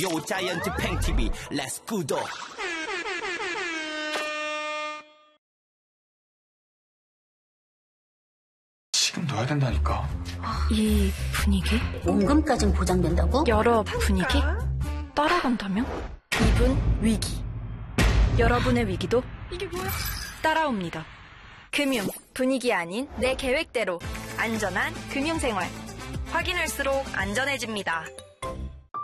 요 자이언트 팽TV 렛츠 구독. 지금 넣어야 된다니까. 이 분위기? 원금까진 보장된다고? 여러 분위기? 따라간다면? 이분 위기. 여러분의 위기도 이게 뭐야? 따라옵니다. 금융, 분위기 아닌 내 계획대로 안전한 금융생활. 확인할수록 안전해집니다.